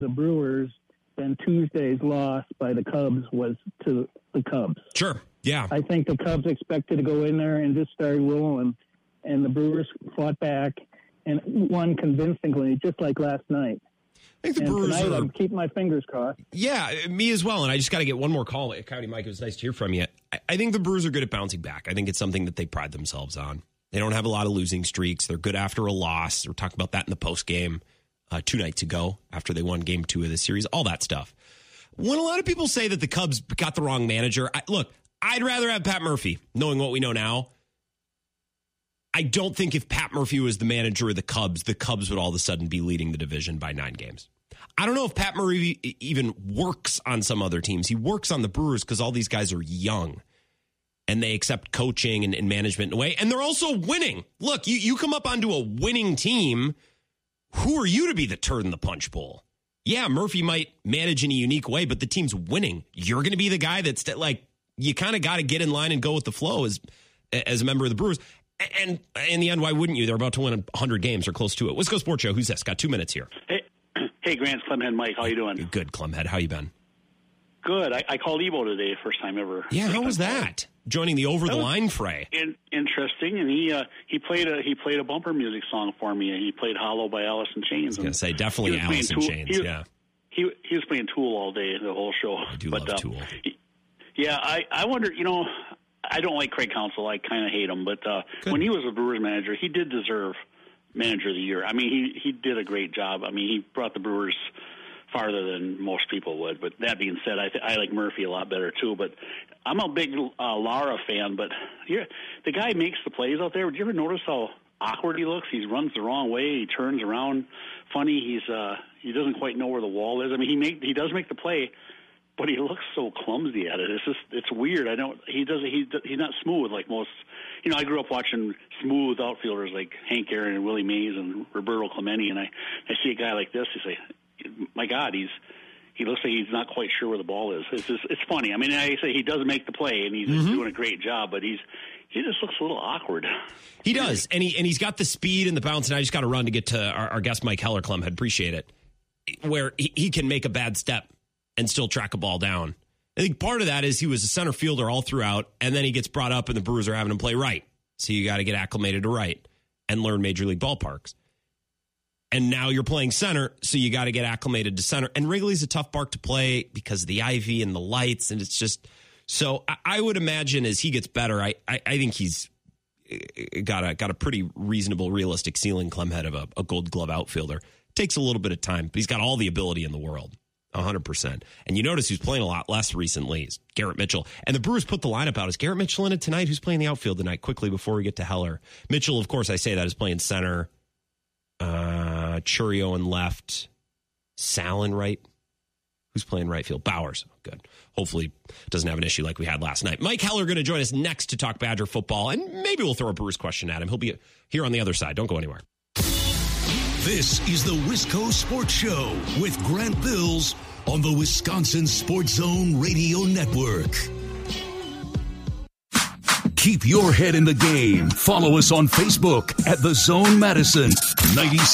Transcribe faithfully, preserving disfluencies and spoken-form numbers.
the Brewers, then Tuesday's loss by the Cubs was to the Cubs. Sure, yeah. I think the Cubs expected to go in there and just start rolling, and the Brewers fought back and won convincingly, just like last night. I think the and Brewers tonight, are... I'm keeping my fingers crossed. Yeah, me as well, and I just got to get one more call. Coyote Mike, it was nice to hear from you. I, I think the Brewers are good at bouncing back. I think it's something that they pride themselves on. They don't have a lot of losing streaks. They're good after a loss. We're talking about that in the postgame uh, two nights ago after they won game two of the series, all that stuff. When a lot of people say that the Cubs got the wrong manager, I, look, I'd rather have Pat Murphy, knowing what we know now. I don't think if Pat Murphy was the manager of the Cubs, the Cubs would all of a sudden be leading the division by nine games. I don't know if Pat Murphy even works on some other teams. He works on the Brewers because all these guys are young and they accept coaching and, and management in a way. And they're also winning. Look, you, you come up onto a winning team. Who are you to be the turd in the punch bowl? Yeah, Murphy might manage in a unique way, but the team's winning. You're going to be the guy that's like, you kind of got to get in line and go with the flow as, as a member of the Brewers. And in the end, why wouldn't you? They're about to win one hundred games or close to it. Wisco Sports Show. Who's this? Got two minutes here. Hey, hey Grant, Clemhead Mike. How you doing? Good, Clemhead. How you been? Good. I, I called Evo today, first time ever. Yeah, how was that? Joining the over the line fray. In, interesting, and he uh, he played a he played a bumper music song for me. He played "Hollow" by Alice in Chains. I was gonna say definitely Alice in Chains. He was, yeah, he he was playing Tool all day, the whole show. I do but, love uh, Tool. He, yeah, I I wonder. You know, I don't like Craig Counsell. I kind of hate him. But uh, when he was a Brewers manager, he did deserve Manager of the Year. I mean, he he did a great job. I mean, he brought the Brewers farther than most people would. But that being said, I th- I like Murphy a lot better too. But I'm a big uh, Lara fan. But here, the guy makes the plays out there. Did you ever notice how awkward he looks? He runs the wrong way. He turns around funny. He's uh, he doesn't quite know where the wall is. I mean, he make he does make the play, but he looks so clumsy at it. It's just it's weird. I don't. He doesn't. He he's not smooth like most. You know, I grew up watching smooth outfielders like Hank Aaron and Willie Mays and Roberto Clemente, and I I see a guy like this. I say, my God, he's he looks like he's not quite sure where the ball is. It's just, it's funny. I mean, I say he does make the play, and he's mm-hmm. doing a great job, but he's he just looks a little awkward. He does, and he and he's got the speed and the bounce. And I just got to run to get to our, our guest Mike Heller. Clem, I'd appreciate it, where he, he can make a bad step and still track a ball down. I think part of that is he was a center fielder all throughout, and then he gets brought up, and the Brewers are having him play right. So you got to get acclimated to right and learn major league ballparks. And now you're playing center, so you got to get acclimated to center. And Wrigley's a tough park to play because of the ivy and the lights, and it's just so. I, I would imagine as he gets better, I I, I think he's got a got a pretty reasonable, realistic ceiling. Clemhead of a, a Gold Glove outfielder. Takes a little bit of time, but he's got all the ability in the world, a hundred percent. And you notice who's playing a lot less recently is Garrett Mitchell. And the Brewers put the lineup out. Is Garrett Mitchell in it tonight? Who's playing the outfield tonight? Quickly before we get to Heller, Mitchell, of course, I say that is playing center. Uh, Churio in left, Sal in right. Who's playing right field? Bowers. Good. Hopefully doesn't have an issue like we had last night. Mike Heller going to join us next to talk Badger football, and maybe we'll throw a Brewers question at him. He'll be here on the other side. Don't go anywhere. This is the Wisco Sports Show with Grant Bills on the Wisconsin Sports Zone Radio Network. Keep your head in the game. Follow us on Facebook at The Zone Madison ninety-six.